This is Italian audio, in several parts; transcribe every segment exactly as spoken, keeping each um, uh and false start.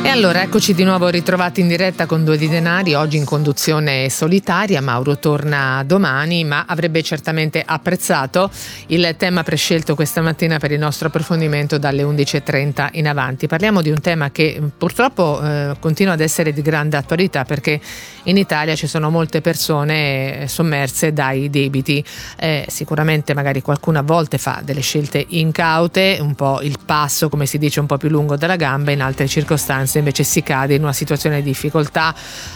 E allora eccoci di nuovo ritrovati in diretta con Due di Denari, oggi in conduzione solitaria. Mauro torna domani, ma avrebbe certamente apprezzato il tema prescelto questa mattina per il nostro approfondimento dalle undici e trenta in avanti. Parliamo di un tema che purtroppo eh, continua ad essere di grande attualità, perché in Italia ci sono molte persone sommerse dai debiti. Eh, sicuramente magari qualcuno a volte fa delle scelte incaute, un po' il passo, come si dice, un po' più lungo della gamba, in altre circostanze invece si cade in una situazione di difficoltà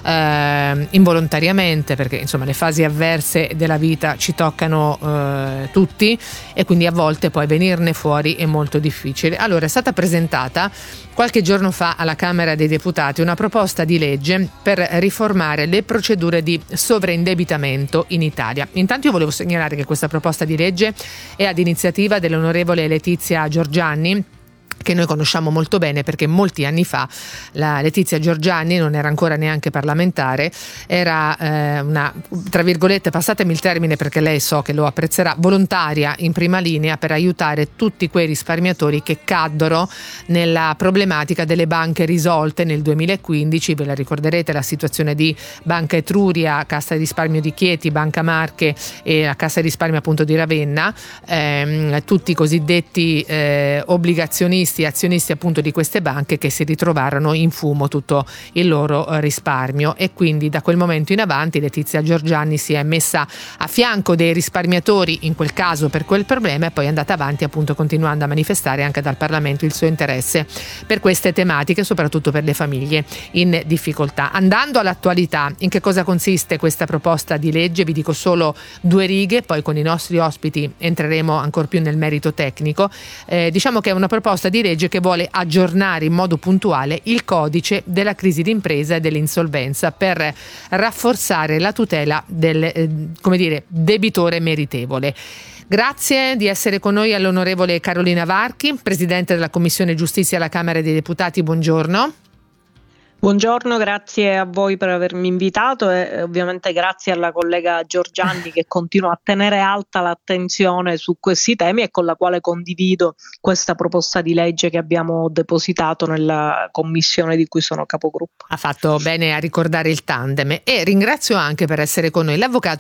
eh, involontariamente, perché insomma le fasi avverse della vita ci toccano eh, tutti, e quindi a volte poi venirne fuori è molto difficile. Allora, è stata presentata qualche giorno fa alla Camera dei Deputati una proposta di legge per riformare le procedure di sovraindebitamento in Italia. Intanto io volevo segnalare che questa proposta di legge è ad iniziativa dell'onorevole Letizia Giorgianni, che noi conosciamo molto bene perché molti anni fa la Letizia Giorgianni non era ancora neanche parlamentare, era eh, una, tra virgolette, passatemi il termine perché lei so che lo apprezzerà, volontaria in prima linea per aiutare tutti quei risparmiatori che caddero nella problematica delle banche risolte nel duemilaquindici. Ve la ricorderete, la situazione di Banca Etruria, Cassa di Risparmio di Chieti, Banca Marche e la Cassa di Risparmio appunto di Ravenna, ehm, tutti i cosiddetti eh, obbligazionisti, azionisti appunto di queste banche, che si ritrovarono in fumo tutto il loro risparmio. E quindi da quel momento in avanti Letizia Giorgianni si è messa a fianco dei risparmiatori in quel caso per quel problema, e poi è andata avanti appunto continuando a manifestare anche dal Parlamento il suo interesse per queste tematiche, soprattutto per le famiglie in difficoltà. Andando all'attualità, in che cosa consiste questa proposta di legge? Vi dico solo due righe, poi con i nostri ospiti entreremo ancor più nel merito tecnico. Eh, diciamo che è una proposta di legge che vuole aggiornare in modo puntuale il codice della crisi d'impresa e dell'insolvenza per rafforzare la tutela del eh, come dire, debitore meritevole. Grazie di essere con noi all'onorevole Carolina Varchi, presidente della Commissione Giustizia alla Camera dei Deputati. Buongiorno. Buongiorno, grazie a voi per avermi invitato e ovviamente grazie alla collega Giorgianni che continua a tenere alta l'attenzione su questi temi e con la quale condivido questa proposta di legge che abbiamo depositato nella commissione di cui sono capogruppo. Ha fatto bene a ricordare il tandem, e ringrazio anche per essere con noi l'avvocato